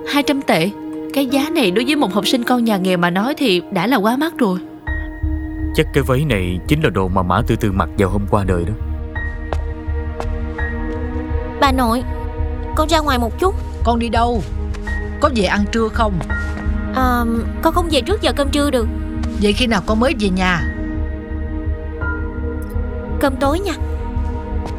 200 tệ. Cái giá này đối với một học sinh con nhà nghèo mà nói thì đã là quá mắc rồi. Chắc cái váy này chính là đồ mà Mã Tư Tư mặc vào hôm qua đời đó. Bà nội, con ra ngoài một chút. Con đi đâu? Có về ăn trưa không? Con không về trước giờ cơm trưa được. Vậy khi nào con mới về nhà? Cơm tối nha.